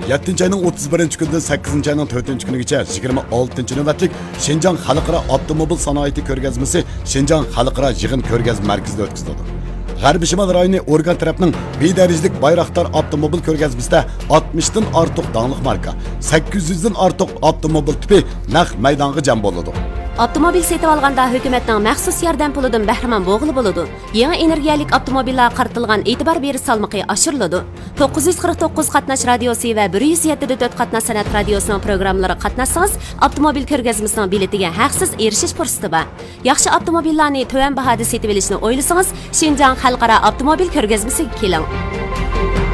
7 ayning 31 kunidan 8 ayning 4 kunigacha 26 navbatlik Şinjan Xalqaro avtomobil sanoati ko'rgazmasi Şinjan Xalqaro yig'in ko'rgazma markazida o'tkazildi. G'arbiy Shimol rayoni organ tarafning bedarajlik Bayraktar avtomobil ko'rgazmasida 60 dan ortiq dangliq marka, 800 dan ortiq avtomobil tipi naq maydonga jam bo'ladi. Avtomobil setib olganda hukumatning maxsus yordam pulidan bahramand bo'g'ili bo'ladi. Yangi energiyalik avtomobillar qaratilgan e'tibor berish salmoqi oshiriladi. 949 qatnash radiosi va 107.4 qatnash san'at radiosining programmalari qatnashsangiz, avtomobil ko'rgazmasining biletiga haqsiz erishish fursati bor. Yaxshi avtomobillarni to'van bahoda setib olishni o'ylasangiz, Şinjan Xalqaro avtomobil ko'rgazmasiga keling.